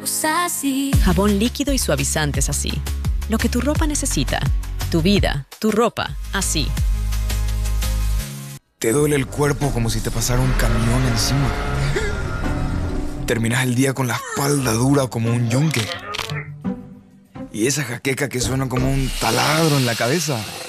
así. Jabón líquido y suavizantes así. Lo que tu ropa necesita. Tu vida, tu ropa, así. Te duele el cuerpo como si te pasara un camión encima. Terminas el día con la espalda dura como un yunque. Y esa jaqueca que suena como un taladro en la cabeza.